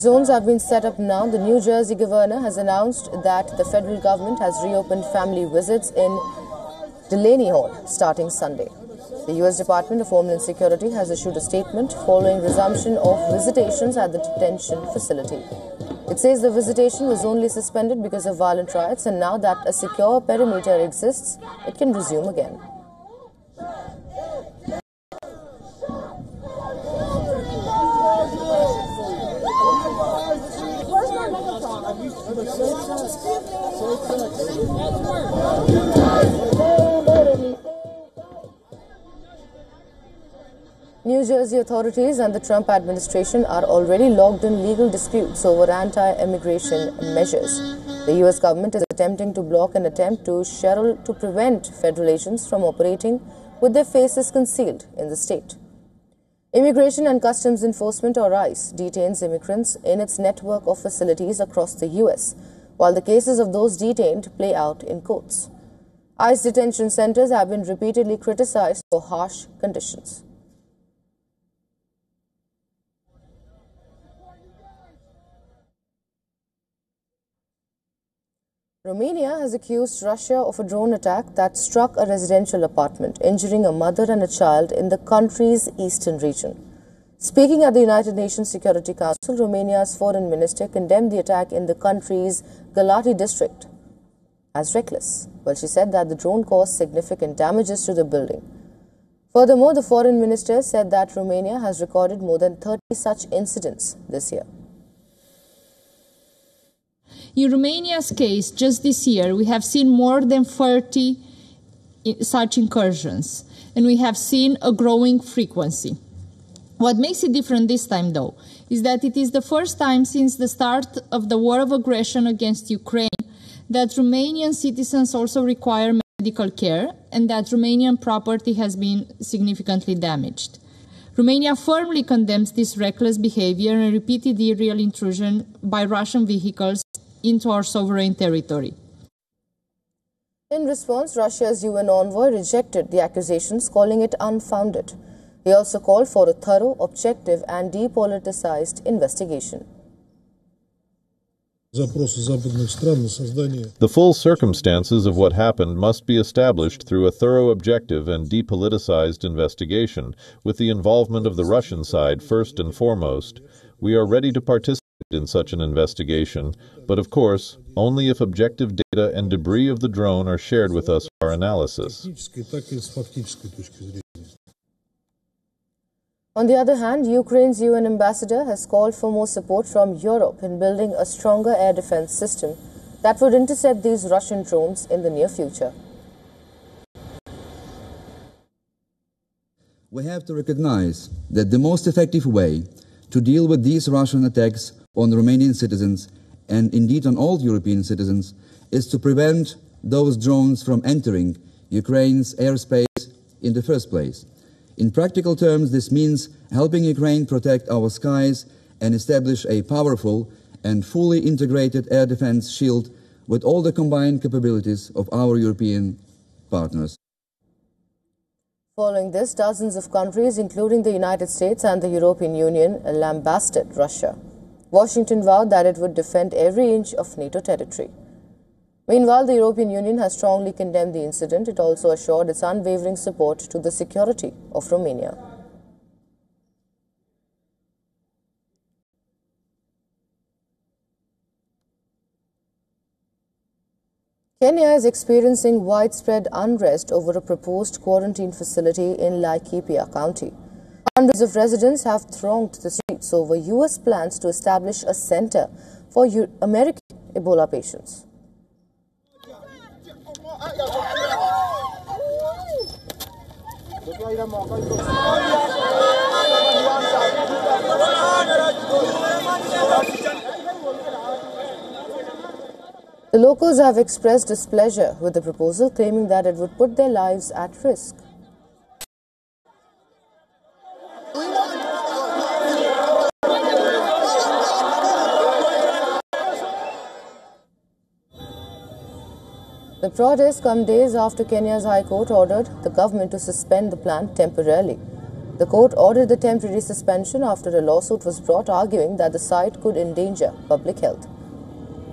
Zones have been set up now. The New Jersey governor has announced that the federal government has reopened family visits in Delaney Hall starting Sunday. The U.S. Department of Homeland Security has issued a statement following resumption of visitations at the detention facility. It says the visitation was only suspended because of violent riots, and now that a secure perimeter exists, it can resume again. New Jersey authorities and the Trump administration are already locked in legal disputes over anti-immigration measures. The U.S. government is attempting to block an attempt to prevent federal agents from operating with their faces concealed in the state. Immigration and Customs Enforcement, or ICE, detains immigrants in its network of facilities across the U.S., while the cases of those detained play out in courts. ICE detention centers have been repeatedly criticized for harsh conditions. Romania has accused Russia of a drone attack that struck a residential apartment, injuring a mother and a child in the country's eastern region. Speaking at the United Nations Security Council, Romania's foreign minister condemned the attack in the country's Galati district as reckless. Well, she said that the drone caused significant damages to the building. Furthermore, the foreign minister said that Romania has recorded more than 30 such incidents this year. In Romania's case, just this year, we have seen more than 30 such incursions, and we have seen a growing frequency. What makes it different this time, though, is that it is the first time since the start of the war of aggression against Ukraine that Romanian citizens also require medical care and that Romanian property has been significantly damaged. Romania firmly condemns this reckless behavior and repeated aerial intrusion by Russian vehicles into our sovereign territory. In response, Russia's UN envoy rejected the accusations, calling it unfounded. He also called for a thorough, objective and depoliticized investigation. The full circumstances of what happened must be established through a thorough, objective and depoliticized investigation, with the involvement of the Russian side first and foremost. We are ready to participate in such an investigation, but of course, only if objective data and debris of the drone are shared with us for our analysis. On the other hand, Ukraine's UN ambassador has called for more support from Europe in building a stronger air defense system that would intercept these Russian drones in the near future. We have to recognize that the most effective way to deal with these Russian attacks on Romanian citizens, and indeed on all European citizens, is to prevent those drones from entering Ukraine's airspace in the first place. In practical terms, this means helping Ukraine protect our skies and establish a powerful and fully integrated air defense shield with all the combined capabilities of our European partners. Following this, dozens of countries, including the United States and the European Union, lambasted Russia. Washington vowed that it would defend every inch of NATO territory. Meanwhile, the European Union has strongly condemned the incident. It also assured its unwavering support to the security of Romania. Kenya is experiencing widespread unrest over a proposed quarantine facility in Laikipia County. Hundreds of residents have thronged the streets over U.S. plans to establish a center for American Ebola patients. The locals have expressed displeasure with the proposal, claiming that it would put their lives at risk. The protests come days after Kenya's High Court ordered the government to suspend the plan temporarily. The court ordered the temporary suspension after a lawsuit was brought arguing that the site could endanger public health.